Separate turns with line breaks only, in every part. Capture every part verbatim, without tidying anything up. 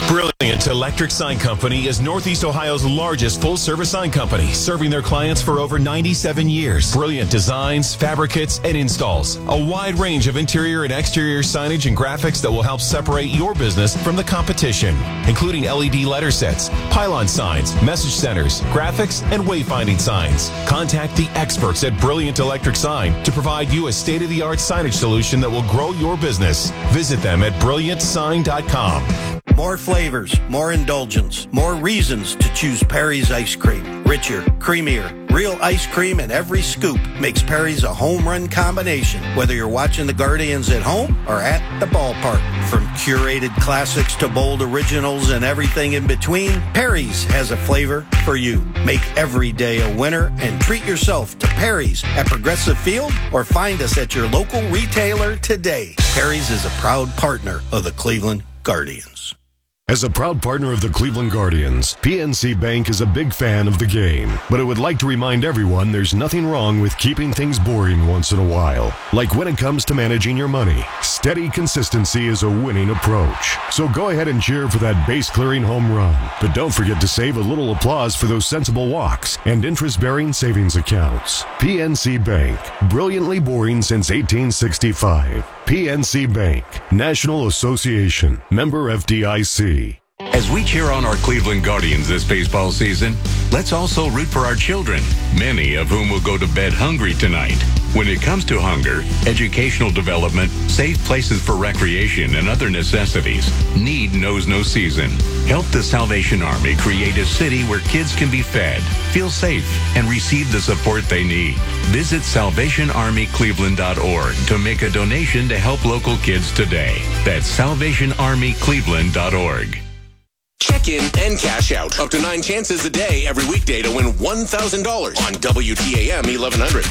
Brilliant Electric Sign Company is Northeast Ohio's largest full-service sign company, serving their clients for over ninety-seven years. Brilliant designs, fabricates, and installs. A wide range of interior and exterior signage and graphics that will help separate your business from the competition, including L E D letter sets, pylon signs, message centers, graphics, and wayfinding signs. Contact the experts at Brilliant Electric Sign to provide you a state-of-the-art signage solution that will grow your business. Visit them at brilliant sign dot com.
More flavors, more indulgence, more reasons to choose Perry's ice cream. Richer, creamier, real ice cream in every scoop makes Perry's a home run combination. Whether you're watching the Guardians at home or at the ballpark. From curated classics to bold originals and everything in between, Perry's has a flavor for you. Make every day a winner and treat yourself to Perry's at Progressive Field or find us at your local retailer today. Perry's is a proud partner of the Cleveland Guardians.
As a proud partner of the Cleveland Guardians, P N C Bank is a big fan of the game, but it would like to remind everyone there's nothing wrong with keeping things boring once in a while. Like when it comes to managing your money, steady consistency is a winning approach. So go ahead and cheer for that base-clearing home run, but don't forget to save a little applause for those sensible walks and interest-bearing savings accounts. P N C Bank, brilliantly boring since eighteen sixty-five. P N C Bank, National Association, member F D I C.
As we cheer on our Cleveland Guardians this baseball season, let's also root for our children, many of whom will go to bed hungry tonight. When it comes to hunger, educational development, safe places for recreation, and other necessities, need knows no season. Help the Salvation Army create a city where kids can be fed, feel safe, and receive the support they need. Visit salvation army cleveland dot org to make a donation to help local kids today. That's salvation army cleveland dot org.
Check in and cash out. Up to nine chances a day every weekday to win one thousand dollars on W T A M eleven hundred.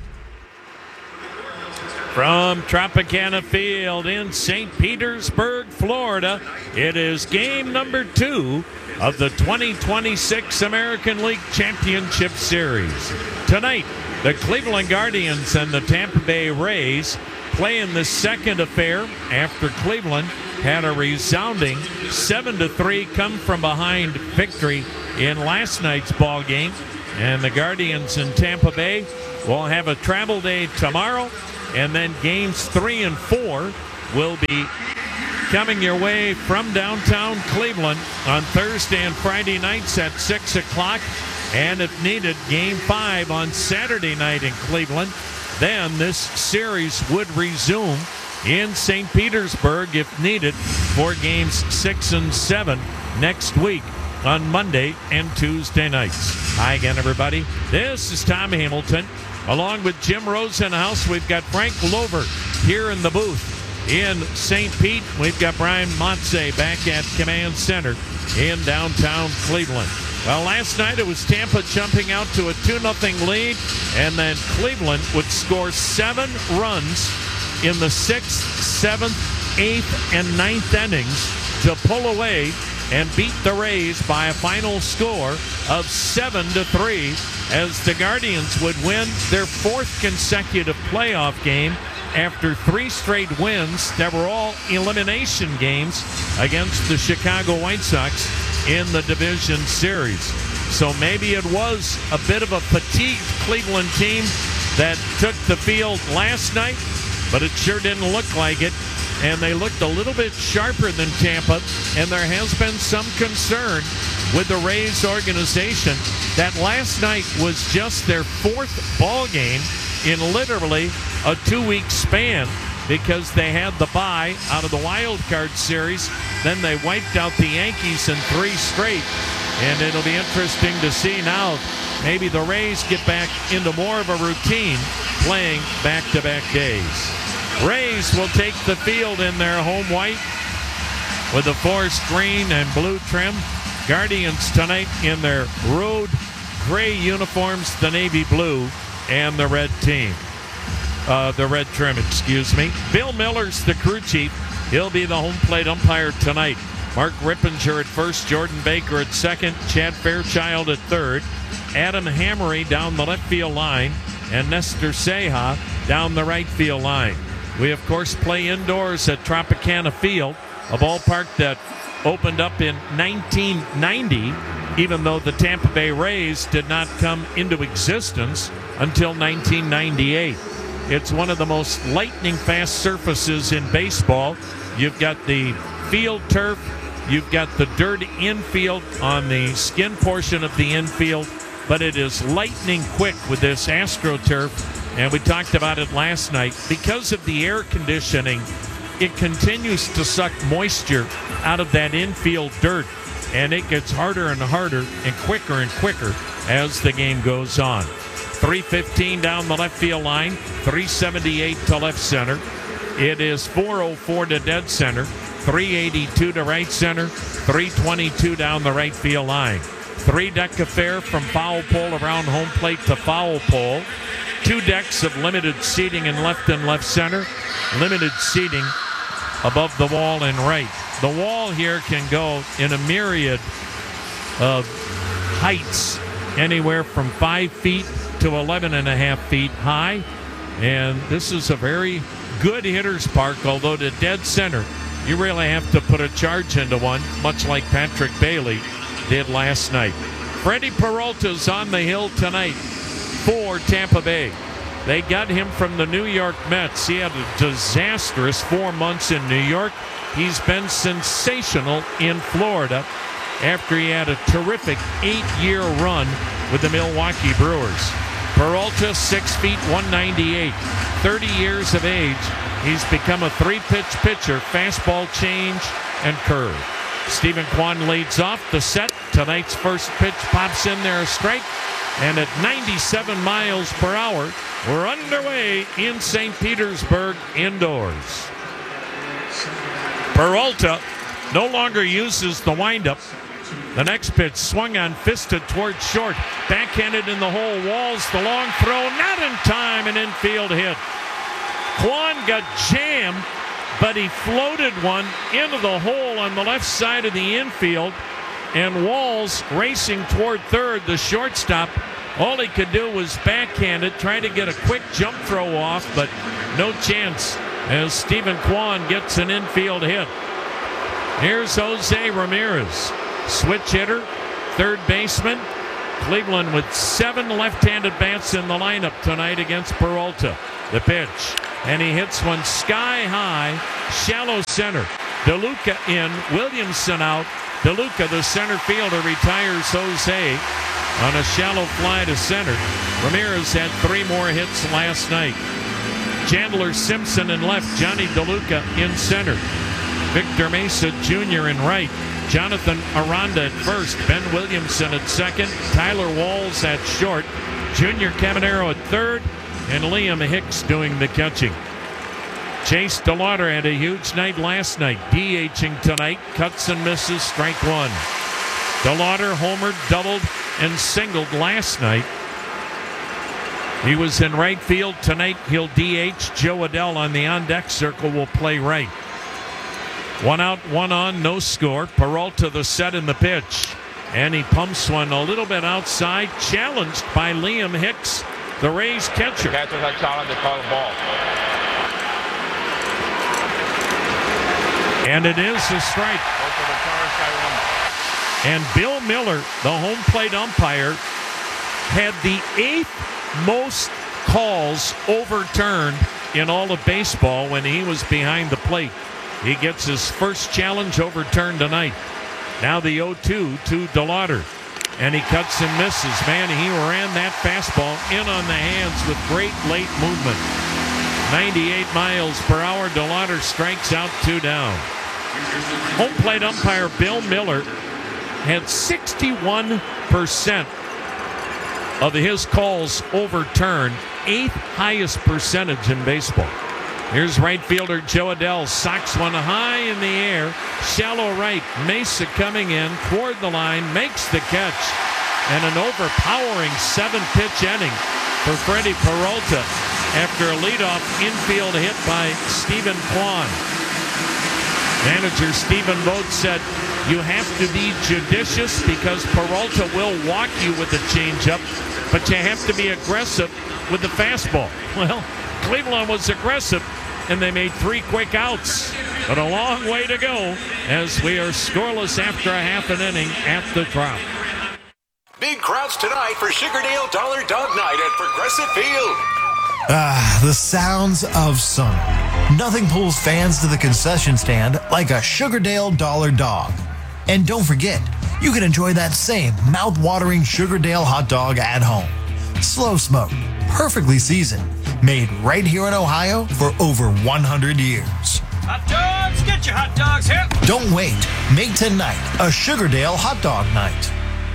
From Tropicana Field in Saint Petersburg, Florida, it is game number two of the twenty twenty-six American League Championship Series. Tonight, the Cleveland Guardians and the Tampa Bay Rays play in the second affair after Cleveland had a resounding seven to three come from behind victory in last night's ball game. And the Guardians in Tampa Bay will have a travel day tomorrow, and then games three and four will be coming your way from downtown Cleveland on Thursday and Friday nights at six o'clock. And if needed, game five on Saturday night in Cleveland. Then this series would resume in Saint Petersburg if needed for games six and seven next week on Monday and Tuesday nights. Hi again, everybody. This is Tom Hamilton. Along with Jim Rosenhaus, we've got Frank Lover here in the booth. In Saint Pete, we've got Brian Montse back at Command Center in downtown Cleveland. Well, last night it was Tampa jumping out to a two nothing lead, and then Cleveland would score seven runs in the sixth, seventh, eighth, and ninth innings to pull away and beat the Rays by a final score of seven to three, as the Guardians would win their fourth consecutive playoff game after three straight wins that were all elimination games against the Chicago White Sox in the division series. So maybe it was a bit of a fatigued Cleveland team that took the field last night, but it sure didn't look like it. And they looked a little bit sharper than Tampa, and there has been some concern with the Rays organization that last night was just their fourth ball game in literally a two-week span, because they had the bye out of the wild card series. Then they wiped out the Yankees in three straight, and it'll be interesting to see now maybe the Rays get back into more of a routine playing back-to-back days. Rays will take the field in their home white with the forest green and blue trim. Guardians tonight in their road gray uniforms, the navy blue, and the red team. Uh, the red trim, excuse me. Bill Miller's the crew chief. He'll be the home plate umpire tonight. Mark Rippinger at first, Jordan Baker at second, Chad Fairchild at third, Adam Hammery down the left field line, and Nestor Ceja down the right field line. We, of course, play indoors at Tropicana Field. a ballpark that opened up in nineteen ninety, even though the Tampa Bay Rays did not come into existence until nineteen ninety-eight. It's one of the most lightning-fast surfaces in baseball. You've got the field turf, you've got the dirt infield on the skin portion of the infield, but it is lightning quick with this AstroTurf, and we talked about it last night. Because of the air conditioning, it continues to suck moisture out of that infield dirt, and it gets harder and harder and quicker and quicker as the game goes on. three fifteen down the left field line, three seventy-eight to left center. It is four oh four to dead center, three eighty-two to right center, three twenty-two down the right field line. Three deck affair from foul pole around home plate to foul pole. Two decks of limited seating in left and left center. Limited seating above the wall and right. The wall here can go in a myriad of heights, anywhere from five feet to eleven and a half feet high. And this is a very good hitter's park, although to dead center, you really have to put a charge into one, much like Patrick Bailey did last night. Freddie Peralta's on the hill tonight for Tampa Bay. They got him from the New York Mets. He had a disastrous four months in New York. He's been sensational in Florida after he had a terrific eight-year run with the Milwaukee Brewers. Peralta, six feet, one ninety-eight, thirty years of age. He's become a three-pitch pitcher, fastball, change, and curve. Stephen Kwan leads off the set. Tonight's first pitch pops in there, a strike. And at ninety-seven miles per hour, we're underway in Saint Petersburg indoors. Peralta no longer uses the windup. The next pitch swung on, fisted towards short. Backhanded in the hole, Walls the long throw, not in time, an infield hit. Kwan got jammed, but he floated one into the hole on the left side of the infield. And Walls racing toward third, the shortstop. All he could do was backhand it, try to get a quick jump throw off, but no chance as Stephen Kwan gets an infield hit. Here's Jose Ramirez, switch hitter, third baseman. Cleveland with seven left-handed bats in the lineup tonight against Peralta. The pitch, and he hits one sky high, shallow center. DeLuca in, Williamson out. DeLuca, the center fielder, retires Jose on a shallow fly to center. Ramirez had three more hits last night. Chandler Simpson in left, Johnny DeLuca in center. Victor Mesa Junior in right. Jonathan Aranda at first, Ben Williamson at second, Tyler Walls at short, Junior Caminero at third, and Liam Hicks doing the catching. Chase DeLauder had a huge night last night, DHing tonight, cuts and misses, strike one. DeLauder homered, doubled, and singled last night. He was in right field. Tonight he'll D H. Joe Adell on the on-deck circle will play right. One out, one on, no score. Peralta the set in the pitch. And he pumps one a little bit outside, challenged by Liam Hicks, the Rays catcher.
The catchers are challenged, they call the ball.
And it is a strike. And Bill Miller, the home plate umpire, had the eighth most calls overturned in all of baseball when he was behind the plate. He gets his first challenge overturned tonight. Now the oh two to DeLauder. And he cuts and misses. Man, he ran that fastball in on the hands with great late movement. ninety-eight miles per hour. DeLauder strikes out, two down. Home plate umpire Bill Miller had sixty-one percent of his calls overturned, eighth highest percentage in baseball. Here's right fielder Joe Adell, socks one high in the air, shallow right. Mesa coming in toward the line, makes the catch, and an overpowering seven-pitch inning for Freddie Peralta after a leadoff infield hit by Stephen Kwan. Manager Stephen Vogt said, you have to be judicious because Peralta will walk you with the changeup, but you have to be aggressive with the fastball. Well, Cleveland was aggressive, and they made three quick outs. But a long way to go as we are scoreless after a half an inning at the drop.
Big crowds tonight for Sugardale Dollar Dog Night at Progressive Field.
Ah, the sounds of summer. Nothing pulls fans to the concession stand like a Sugardale Dollar Dog. And don't forget, you can enjoy that same mouth-watering Sugardale hot dog at home. Slow smoked, perfectly seasoned, made right here in Ohio for over one hundred years.
Hot dogs, get your hot dogs here.
Don't wait. Make tonight a Sugardale hot dog night.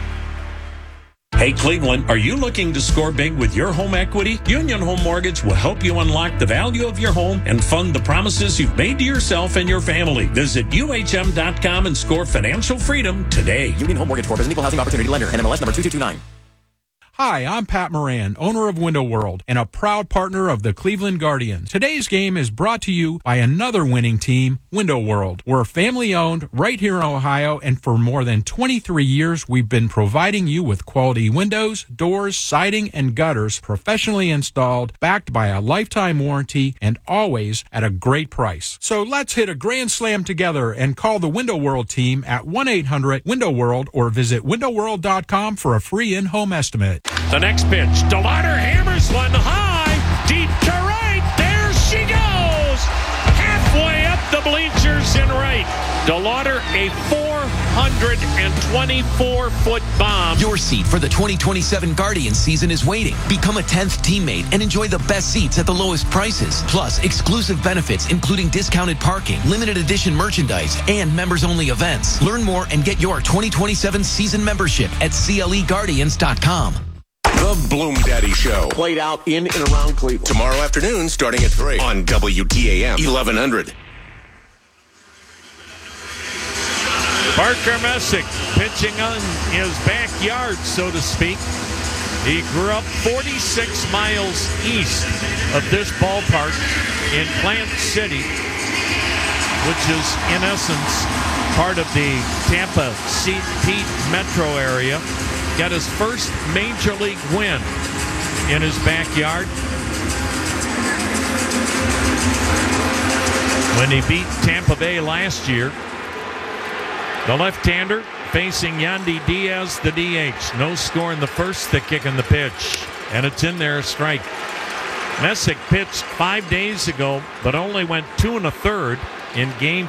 Hey Cleveland, are you looking to score big with your home equity? Union Home Mortgage will help you unlock the value of your home and fund the promises you've made to yourself and your family. Visit U H M dot com and score financial freedom today.
Union Home Mortgage Corp is an equal housing opportunity lender. N M L S number two two two nine.
Hi, I'm Pat Moran, owner of Window World and a proud partner of the Cleveland Guardians. Today's game is brought to you by another winning team, Window World. We're family-owned right here in Ohio, and for more than twenty-three years, we've been providing you with quality windows, doors, siding, and gutters professionally installed, backed by a lifetime warranty, and always at a great price. So let's hit a grand slam together and call the Window World team at one eight hundred window world or visit window world dot com for a free in-home estimate.
The next pitch, DeLauder hammers one high, deep to right. There she goes, halfway up the bleachers in right. DeLauder, a four hundred twenty-four foot bomb.
Your seat for the twenty twenty-seven Guardians season is waiting. Become a tenth teammate and enjoy the best seats at the lowest prices. Plus, exclusive benefits including discounted parking, limited edition merchandise, and members-only events. Learn more and get your twenty twenty-seven season membership at C L E guardians dot com.
The Bloom Daddy Show.
Played out in and around Cleveland.
Tomorrow afternoon, starting at three on W T A M eleven hundred.
Parker Messick pitching on his backyard, so to speak. He grew up forty-six miles east of this ballpark in Plant City, which is, in essence, part of the Tampa-Saint Pete metro area. Got his first major league win in his backyard when he beat Tampa Bay last year. The left-hander facing Yandy Diaz, the D H. No score in the first, the kick and the pitch. And it's in there, a strike. Messick pitched five days ago, but only went two and a third in game